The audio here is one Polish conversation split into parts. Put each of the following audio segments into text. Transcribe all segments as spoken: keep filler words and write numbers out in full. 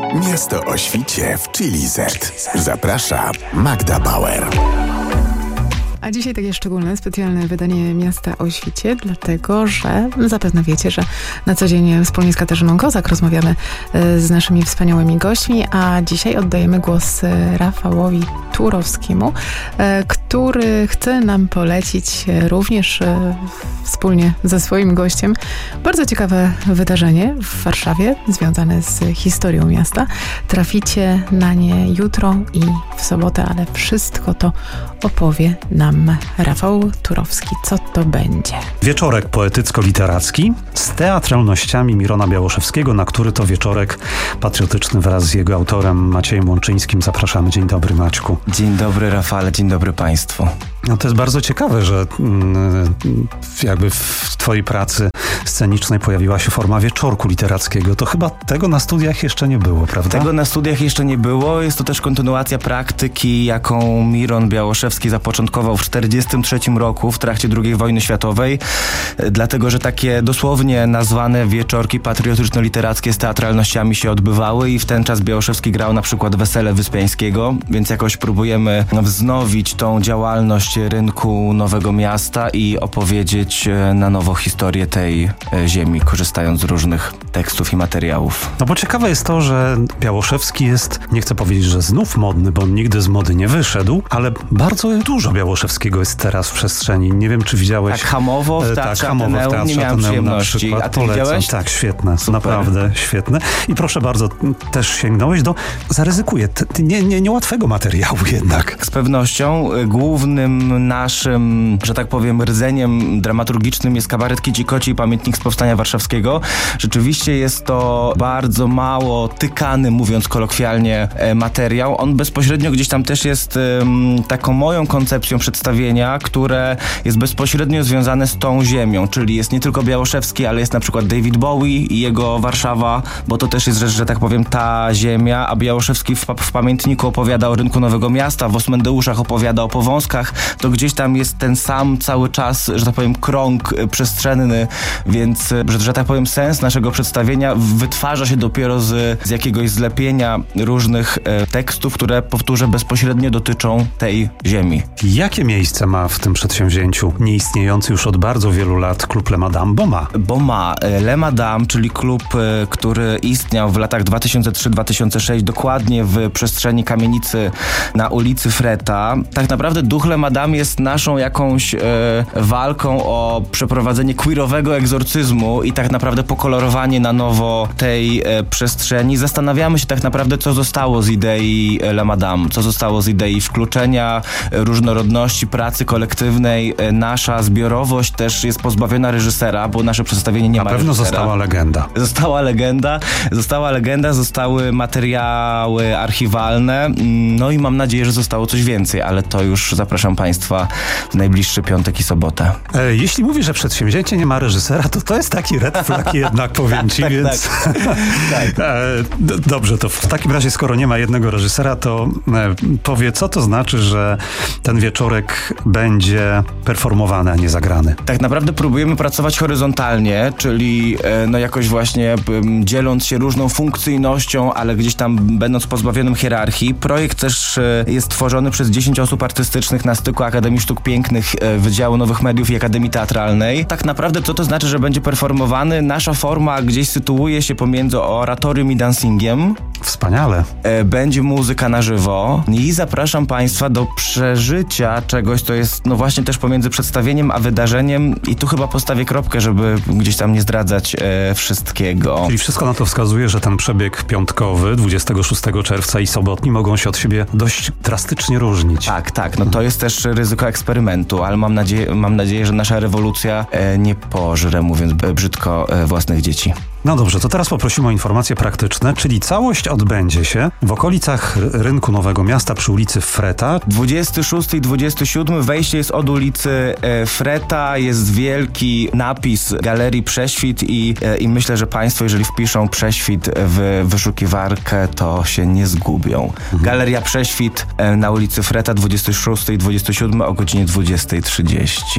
Miasto o świcie w Chili Z. Zaprasza Magda Bauer. A dzisiaj takie szczególne, specjalne wydanie Miasta o świcie, dlatego że zapewne wiecie, że na co dzień wspólnie z Katarzyną Kozak rozmawiamy z naszymi wspaniałymi gośćmi, a dzisiaj oddajemy głos Rafałowi Turowskiemu, który chce nam polecić również wspólnie ze swoim gościem bardzo ciekawe wydarzenie w Warszawie związane z historią miasta. Traficie na nie jutro i w sobotę, ale wszystko to opowie nam Rafał Turowski. Co to będzie? Wieczorek poetycko-literacki z teatralnościami Mirona Białoszewskiego, na który to wieczorek patriotyczny wraz z jego autorem Maciejem Łączyńskim zapraszamy. Dzień dobry, Maćku. Dzień dobry, Rafale, dzień dobry Państwu. No to jest bardzo ciekawe, że mm, jakby w twojej pracy scenicznej pojawiła się forma wieczorku literackiego. To chyba tego na studiach jeszcze nie było, prawda? Tego na studiach jeszcze nie było. Jest to też kontynuacja praktyki, jaką Miron Białoszewski zapoczątkował w tysiąc dziewięćset czterdziestym trzecim roku w trakcie drugiej wojny światowej. Dlatego, że takie dosłownie nazwane wieczorki patriotyczno-literackie z teatralnościami się odbywały i w ten czas Białoszewski grał na przykład Wesele Wyspiańskiego, więc jakoś próbujemy wznowić tą działalność rynku Nowego Miasta i opowiedzieć na nowo historię tej ziemi, korzystając z różnych tekstów i materiałów. No bo ciekawe jest to, że Białoszewski jest, nie chcę powiedzieć, że znów modny, bo on nigdy z mody nie wyszedł, ale bardzo dużo Białoszewskiego jest teraz w przestrzeni. Nie wiem, czy widziałeś... Tak, Hamowo w Teatrze tak, Ateneum, tak, nie miałem przyjemności. A ty Polecam. widziałeś? Tak, świetne, Super. Naprawdę świetne. I proszę bardzo, też sięgnąłeś do, zaryzykuję, t- nie, nie, niełatwego materiału jednak. Z pewnością głównym naszym, że tak powiem, rdzeniem dramaturgicznym jest kabaret Kici Koci i pamiętnik z Powstania Warszawskiego. Rzeczywiście jest to bardzo mało tykany, mówiąc kolokwialnie, materiał. On bezpośrednio gdzieś tam też jest um, taką moją koncepcją przedstawienia, które jest bezpośrednio związane z tą ziemią, czyli jest nie tylko Białoszewski, ale jest na przykład David Bowie i jego Warszawa, bo to też jest rzecz, że tak powiem, ta ziemia, a Białoszewski w, w pamiętniku opowiada o rynku Nowego Miasta, w Osmendeuszach opowiada o Powązkach, to gdzieś tam jest ten sam cały czas, że tak powiem, krąg przestrzenny, więc, że, że tak powiem, sens naszego przedstawienia wytwarza się dopiero z, z jakiegoś zlepienia różnych e, tekstów, które, powtórzę, bezpośrednio dotyczą tej ziemi. Jakie miejsce ma w tym przedsięwzięciu nieistniejący już od bardzo wielu lat klub Le Madame? Bo ma. Bo ma. Le Madame, czyli klub, e, który istniał w latach dwa tysiące trzeci do dwa tysiące szóstego, dokładnie w przestrzeni kamienicy na ulicy Freta. Tak naprawdę duch Le Madame jest naszą jakąś e, walką o przeprowadzenie queerowego egzorcyzmu i tak naprawdę pokolorowanie na nowo tej e, przestrzeni. Zastanawiamy się tak naprawdę, co zostało z idei Le Madame, co zostało z idei wkluczenia, e, różnorodności, pracy kolektywnej. E, nasza zbiorowość też jest pozbawiona reżysera, bo nasze przedstawienie nie na ma pewno reżysera. Została legenda. Została legenda, została legenda, zostały materiały archiwalne, no i mam nadzieję, że zostało coś więcej, ale to już zapraszam Państwa w najbliższy piątek i sobotę. E, jeśli mówisz, że przedsięwzięcie nie ma reżysera, to to jest taki red flag jednak, powiem ci, tak, więc... Tak, tak. e, d- dobrze, to w takim razie, skoro nie ma jednego reżysera, to e, powie, co to znaczy, że ten wieczorek będzie performowany, a nie zagrany? Tak naprawdę próbujemy pracować horyzontalnie, czyli e, no jakoś właśnie m, dzieląc się różną funkcyjnością, ale gdzieś tam będąc pozbawionym hierarchii. Projekt też e, jest tworzony przez dziesięć osób artystycznych na styku Akademii Sztuk Pięknych, e, Wydziału Nowych Mediów i Akademii Teatralnej. Tak naprawdę co to znaczy, że będzie performowany? Nasza forma gdzieś sytuuje się pomiędzy oratorium i dancingiem. Wspaniale. E, będzie muzyka na żywo i zapraszam Państwa do przeżycia czegoś, co jest no właśnie też pomiędzy przedstawieniem a wydarzeniem i tu chyba postawię kropkę, żeby gdzieś tam nie zdradzać e, wszystkiego. Czyli wszystko na to wskazuje, że ten przebieg piątkowy, dwudziestego szóstego czerwca i sobotni mogą się od siebie dość drastycznie różnić. Tak, tak. No to jest też ryzyko eksperymentu, ale mam nadzieję, mam nadzieję, że nasza rewolucja e, nie pożre, mówiąc brzydko, e, własnych dzieci. No dobrze, to teraz poprosimy o informacje praktyczne, czyli całość odbędzie się w okolicach rynku Nowego Miasta przy ulicy Freta. dwudziesty szósty i dwudziesty siódmy, wejście jest od ulicy e, Freta, jest wielki napis Galerii Prześwit i, e, i myślę, że Państwo, jeżeli wpiszą Prześwit w wyszukiwarkę, to się nie zgubią. Mhm. Galeria Prześwit e, na ulicy Freta, dwudziesty szósty i dwudziesty siódmy o godzinie dwudziesta trzydzieści.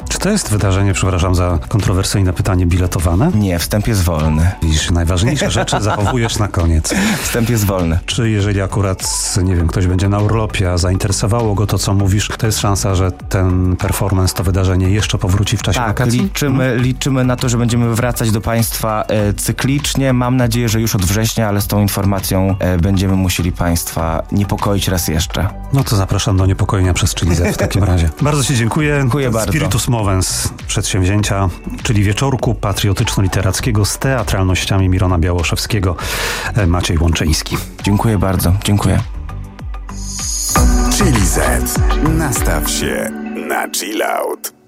Czy to jest wydarzenie, przepraszam za kontrowersyjne pytanie, biletowane? Nie, wstęp jest wolny. Widzisz, najważniejsze rzeczy zachowujesz na koniec. Wstęp jest wolny. Czy jeżeli akurat, nie wiem, ktoś będzie na urlopie, a zainteresowało go to, co mówisz, to jest szansa, że ten performance, to wydarzenie jeszcze powróci w czasie tak, wakacji? liczymy, hmm. liczymy na to, że będziemy wracać do Państwa e, cyklicznie. Mam nadzieję, że już od września, ale z tą informacją e, będziemy musieli Państwa niepokoić raz jeszcze. No to zapraszam do niepokojenia przez Chili Z w takim razie. Bardzo Ci dziękuję. Dziękuję bardzo. Spiritus Movens przedsięwzięcia, czyli wieczorku patriotyczno-literackiego z teatralnościami Mirona Białoszewskiego. Maciej Łączyński. Dziękuję bardzo. Dziękuję. Chili Z. Nastaw się na chill out.